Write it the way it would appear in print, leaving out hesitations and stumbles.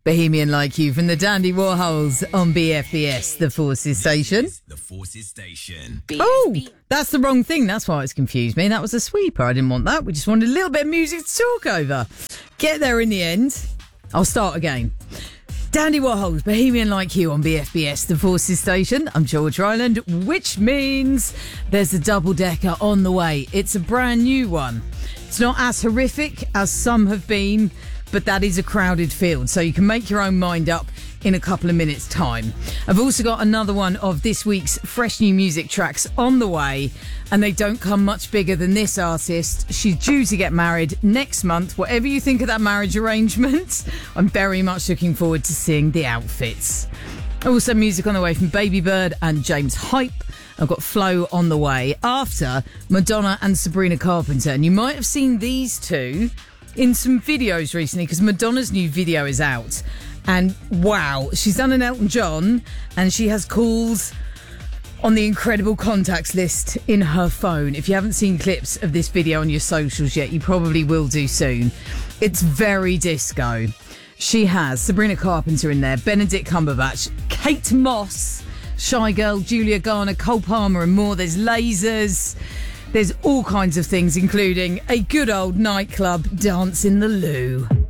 Bohemian Like You from the Dandy Warhols on BFBS, the Forces Station. The Forces Station. Oh, that's the wrong thing. That's why it's confused me. That was a sweeper. I didn't want that. We just wanted a little bit of music to talk over. Get there in the end. I'll start again. Dandy Warhols, Bohemian Like You on BFBS, the Forces Station. I'm George Ryland, which means there's a double-decker on the way. It's a brand new one. It's not as horrific as some have been, but that is a crowded field, so you can make your own mind up in a couple of minutes' time. I've also got another one of this week's fresh new music tracks on the way, and they don't come much bigger than this artist. She's due to get married next month. Whatever you think of that marriage arrangement, I'm very much looking forward to seeing the outfits. Also music on the way from Baby Bird and James Hype. I've got Flow on the way after Madonna and Sabrina Carpenter, and you might have seen these two in some videos recently because Madonna's new video is out, and wow, she's done an Elton John and she has calls on the incredible contacts list in her phone. If you haven't seen clips of this video on your socials yet, you probably will do soon. It's very disco. She has Sabrina Carpenter in there, Benedict Cumberbatch, Kate Moss, Shy Girl, Julia Garner, Cole Palmer and more. There's lasers. There's all kinds of things, including a good old nightclub dance in the loo.